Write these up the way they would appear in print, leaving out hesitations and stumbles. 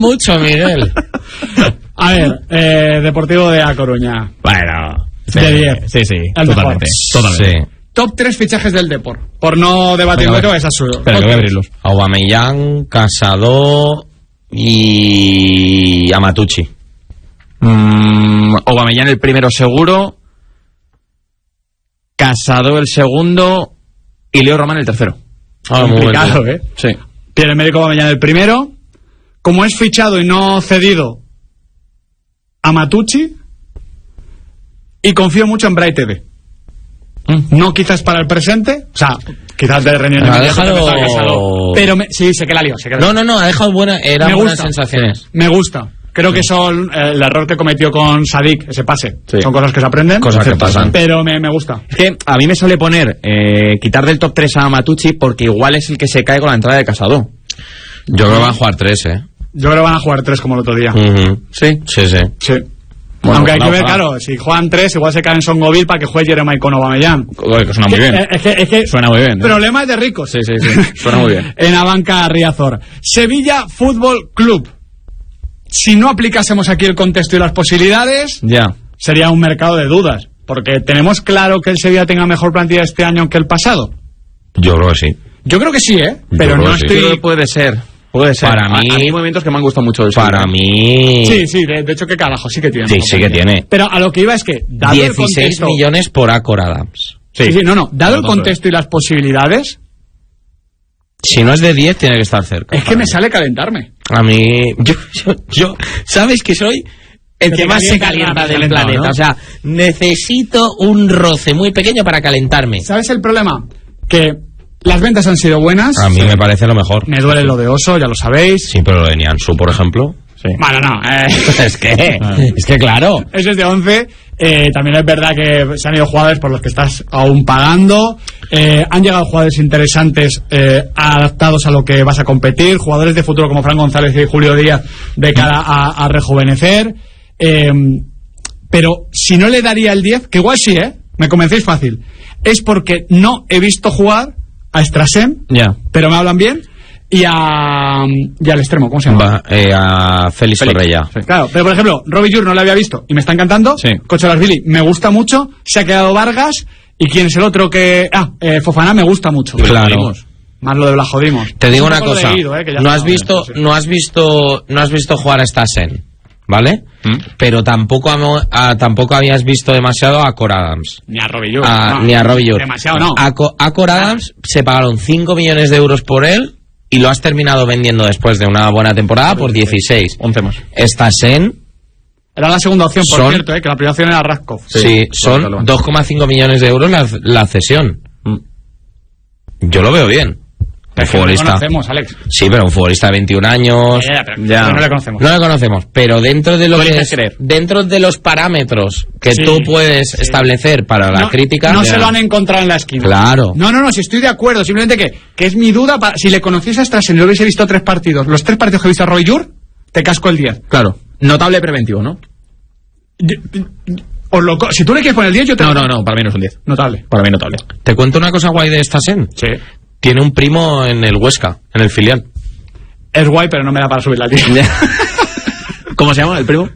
mucho, Miguel. A ver, Deportivo de A Coruña. Bueno, de 10. Sí, El totalmente. Sí. Top 3 fichajes del Depor. Por no debatir mucho, es absurdo. Espera, que voy a abrirlos. Aubameyang, Casado y Amatucci. Aubameyang el primero seguro, Casado el segundo y Leo Román el tercero. Complicado, ¿eh? Sí. Pierre-Emerick Aubameyang el primero. Como es fichado y no cedido, Amatucci. Y confío mucho en Bright TV. No quizás para el presente, o sea, quizás de reunión pero sí, sé que la lío. No, ha dejado buenas sensaciones. Me gusta. Creo que son el error que cometió con Sadik, ese pase. Sí. Son cosas que se aprenden. Cosas que pasan. Pero me gusta. Es que a mí me suele poner quitar del top 3 a Amatucci porque igual es el que se cae con la entrada de Casado. Yo creo que van a jugar 3, Yo creo que van a jugar 3 como el otro día. ¿Sí? Sí. Bueno, aunque hay que ver, claro, si juegan 3, igual se cae en Songoville para que juegue Jeremiah con Aubameyang. Que suena muy bien. Es que suena muy bien. Problemas de ricos. Sí. Suena muy bien. En la banca Riazor. Sevilla Fútbol Club. Si no aplicásemos aquí el contexto y las posibilidades, sería un mercado de dudas. Porque tenemos claro que el Sevilla tenga mejor plantilla este año que el pasado. Yo creo que sí. Yo creo que sí, pero no estoy... Creo que puede ser. Para mí hay movimientos que me han gustado mucho del Para mí... Sí, de hecho que carajo, sí que tiene. Sí que tiene. Pero a lo que iba es que, dado 16 el contexto, millones por Acor Adams. Sí, dado el contexto y las posibilidades... Si no es de 10, tiene que estar cerca. Es que me sale calentarme. A mí... Yo ¿sabes que soy el que más se calienta del planeta? ¿No? O sea, necesito un roce muy pequeño para calentarme. ¿Sabes el problema? Que... Las ventas han sido buenas. A mí me parece lo mejor. Me duele lo de Oso, ya lo sabéis. Sí, pero lo de Nianzú, por ejemplo. Sí. Bueno, no. Es que claro. Eso es de 11. También es verdad que se han ido jugadores por los que estás aún pagando. Han llegado jugadores interesantes adaptados a lo que vas a competir. Jugadores de futuro como Fran González y Julio Díaz de cara a rejuvenecer. Pero si no le daría el 10, que igual sí, me convencéis fácil, es porque no he visto jugar a Strassen, pero me hablan bien, y al extremo, ¿cómo se llama? A Félix Torreya. Sí. Claro, pero por ejemplo, Robbie Jur no lo había visto y me está encantando. Cocholasvili me gusta mucho, se ha quedado Vargas, y ¿quién es el otro que...? Fofana me gusta mucho. Claro. Más lo de Blajodimos. Te digo una cosa, no has visto jugar a Strassen, ¿vale? Pero tampoco habías visto demasiado a Cor Adams. Ni a Robbie Jur. Ni a Robbie Jur. Demasiado no. A Cor Adams se pagaron 5 millones de euros por él y lo has terminado vendiendo después de una buena temporada por 16. 11 más. Strassen era la segunda opción, por cierto, que la primera opción era Raskov. Sí, son 2,5 millones de euros la cesión. Yo lo veo bien. Un futbolista. No lo conocemos, Alex. Sí, pero un futbolista de 21 años. Pero no le conocemos. No le conocemos, pero dentro de lo que es, dentro de los parámetros que tú puedes establecer para la crítica. No se lo han encontrado en la esquina. Claro. No, si estoy de acuerdo. Simplemente que es mi duda. Si le conociese a Strassen y lo hubiese visto 3 partidos, los 3 partidos que he visto a Roy Jur, te casco el 10. Claro. Notable preventivo, ¿no? Si tú le quieres poner el 10, yo te No, para mí no es un 10. Notable. Para mí notable. ¿Te cuento una cosa guay de Strassen? Sí. Tiene un primo en el Huesca, en el filial. Es guay, pero no me da para subir la tía. ¿Cómo se llama el primo?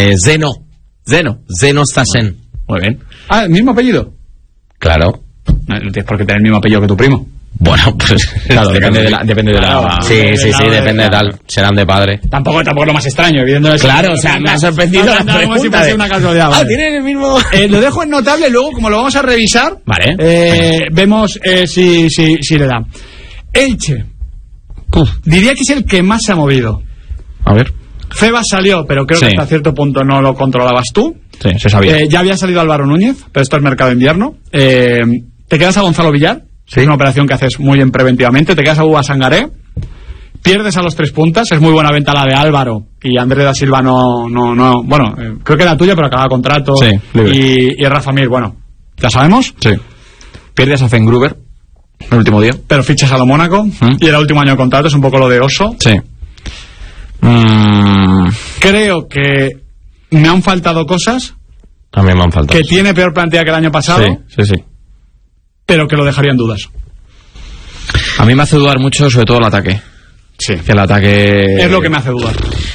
Zeno Strassen. Muy bien. ¿El mismo apellido? Claro. No tienes por qué tener el mismo apellido que tu primo. Bueno, pues claro, depende de la... Sí, depende de tal. Serán de padre. Tampoco es lo más extraño, evidentemente. Claro, o sea, me ha sorprendido la pregunta. Si fuese una casualidad. Vale. Tienen el mismo... Lo dejo en notable, luego como lo vamos a revisar, vemos si le da. Elche. Diría que es el que más se ha movido. A ver. Febas salió, pero creo que hasta cierto punto no lo controlabas tú. Sí, se sabía. Ya había salido Álvaro Núñez, pero esto es mercado de invierno. Te quedas a Gonzalo Villar. Sí. Es una operación que haces muy bien preventivamente. Te quedas a Uva Sangaré. Pierdes a los 3 puntas. Es muy buena venta la de Álvaro. Y Andrés da Silva no. Bueno, creo que era tuya, pero acaba contrato. Sí, y Rafa Mir, bueno, ya sabemos. Sí. Pierdes a Fengruber el último día. Pero fichas a lo Mónaco. Y era el último año de contrato. Es un poco lo de Oso. Sí. Creo que me han faltado cosas. A mí me han faltado. Que tiene peor plantilla que el año pasado. Sí. Pero que lo dejaría en dudas. A mí me hace dudar mucho, sobre todo el ataque. Sí. Que el ataque... Es lo que me hace dudar.